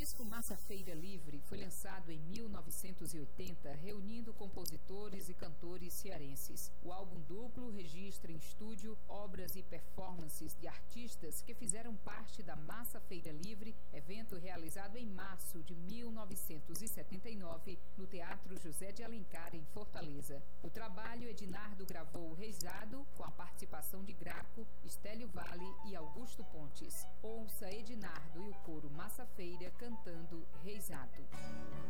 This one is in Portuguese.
disco Massa Feira Livre foi lançado em 1980, reunindo compositores e cantores cearenses. O álbum duplo registra em estúdio obras e performances de artistas que fizeram parte da Massa Feira Livre, evento realizado em março de 1979 no Teatro José de Alencar, em Fortaleza. No trabalho, Ednardo gravou Reisado, com a participação de Graco, Estélio Vale e Augusto Pontes. Ouça Ednardo e o coro Massa Feira cantando Reisado.